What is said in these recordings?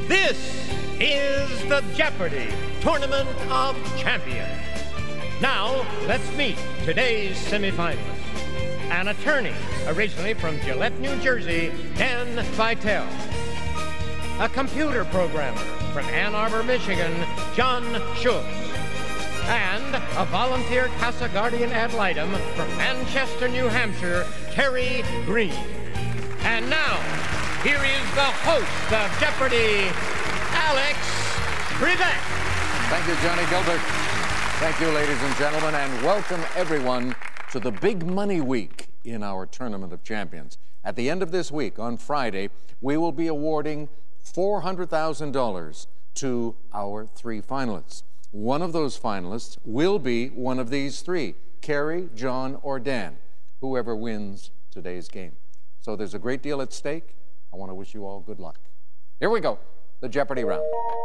This is the Jeopardy Tournament of Champions. Now, let's meet today's semifinalists. An attorney, originally from Gillette, New Jersey, Dan Vitale. A computer programmer from Ann Arbor, Michigan, John Schultz. And a volunteer Casa Guardian ad litem from Manchester, New Hampshire, Terry Green. And now, here is the host of Jeopardy, Alex Trebek. Thank you, Johnny Gilbert. Thank you, ladies and gentlemen, and welcome everyone to the Big Money Week in our Tournament of Champions. At the end of this week, on Friday, we will be awarding $400,000 to our three finalists. One of those finalists will be one of these three, Carrie, John, or Dan, whoever wins today's game. So there's a great deal at stake. I want to wish you all good luck. Here we go, the Jeopardy round.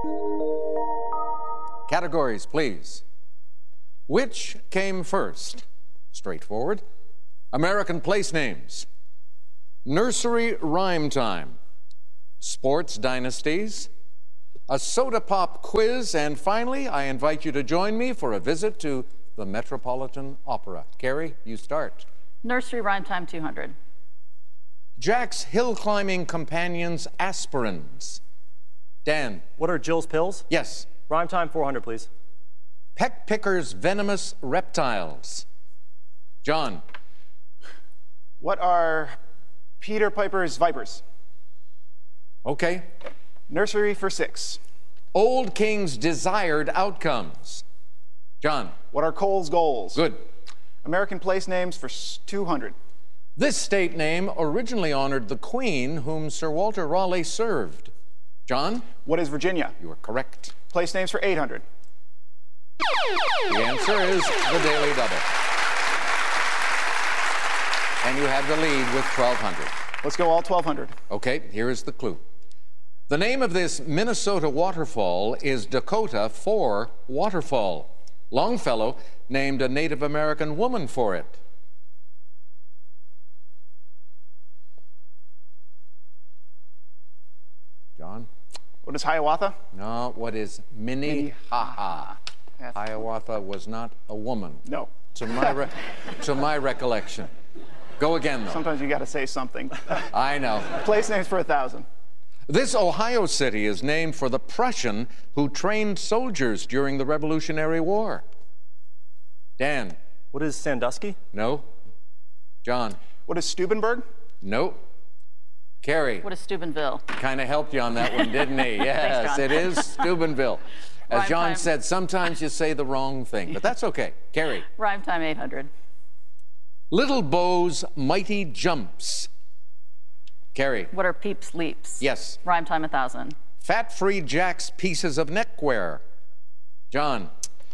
Categories, please. Which came first? Straightforward. American place names. Nursery rhyme time. Sports dynasties. A soda pop quiz. And finally, I invite you to join me for a visit to the Metropolitan Opera. Carrie, you start. Nursery rhyme time 200. Jack's hill climbing companions aspirins. Dan. What are Jill's pills? Yes. Rhyme time 400, please. Peck pickers venomous reptiles. John. What are Peter Piper's vipers? Okay. Nursery for 6. Old King's desired outcomes. John. What are Cole's goals? Good. American place names for 200. This state name originally honored the Queen, whom Sir Walter Raleigh served. John? What is Virginia? You are correct. Place names for 800. The answer is the Daily Double. And you have the lead with 1,200. Let's go all 1,200. Okay, here is the clue. The name of this Minnesota waterfall is Dakota for waterfall. Longfellow named a Native American woman for it. John? What is Hiawatha? No, what is Minnehaha? Yes. Hiawatha was not a woman. No. To my recollection. Go again, though. Sometimes you got to say something. I know. Place names for 1,000. This Ohio city is named for the Prussian who trained soldiers during the Revolutionary War. Dan. What is Sandusky? No. John. What is Steubenberg? No. Carrie. What is Steubenville? Kind of helped you on that one, didn't he? Yes, Thanks, it is Steubenville. As Rhyme John time. said, sometimes you say the wrong thing, but that's okay. Carrie. Rhyme time 800. Little Bo's mighty jumps. Carrie. What are Peeps leaps? Yes. Rhyme time 1,000. Fat-free Jack's pieces of neckwear. John.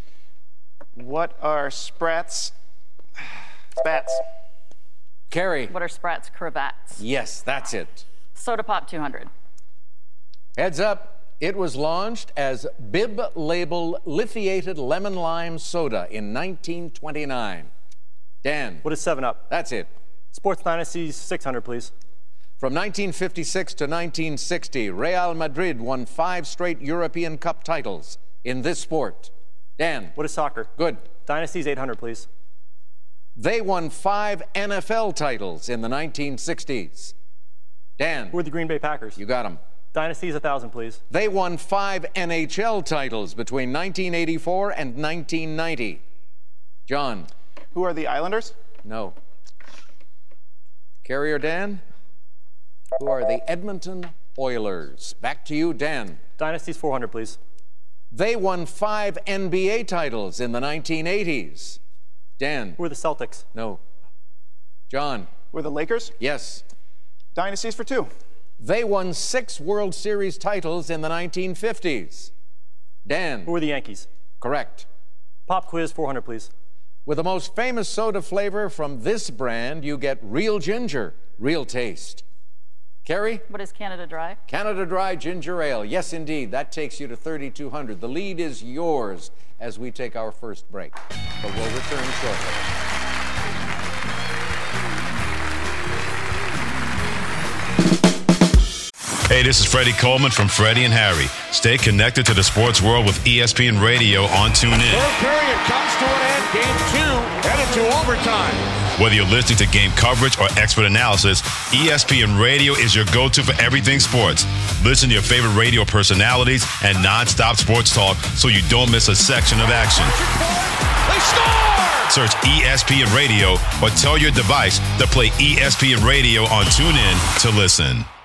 What are Sprat's spats? Carrie. What are Sprat's cravats? Yes, that's it. Soda pop 200. Heads up. It was launched as Bib Label Lithiated Lemon Lime Soda in 1929. Dan. What is 7-Up? That's it. Sports dynasties 600, please. From 1956 to 1960, Real Madrid won 5 straight European Cup titles in this sport. Dan. What is soccer? Good. Dynasties 800, please. They won 5 NFL titles in the 1960s. Dan. Who are the Green Bay Packers? You got them. Dynasties 1,000, please. They won 5 NHL titles between 1984 and 1990. John. Who are the Islanders? No. Carrie or Dan? Who are the Edmonton Oilers? Back to you, Dan. Dynasties 400, please. They won 5 NBA titles in the 1980s. Dan. Who are the Celtics? No. John. Who are the Lakers? Yes. Dynasties for 2. They won 6 World Series titles in the 1950s. Dan. Who are the Yankees? Correct. Pop quiz 400, please. With the most famous soda flavor from this brand, you get real ginger, real taste. Carrie? What is Canada Dry? Canada Dry Ginger Ale. Yes, indeed. That takes you to 3,200. The lead is yours as we take our first break. But we'll return shortly. Hey, this is Freddie Coleman from Freddie and Harry. Stay connected to the sports world with ESPN Radio on TuneIn. Third period comes to an end. Game 2 headed to overtime. Whether you're listening to game coverage or expert analysis, ESPN Radio is your go-to for everything sports. Listen to your favorite radio personalities and nonstop sports talk so you don't miss a section of action. They score! Search ESPN Radio or tell your device to play ESPN Radio on TuneIn to listen.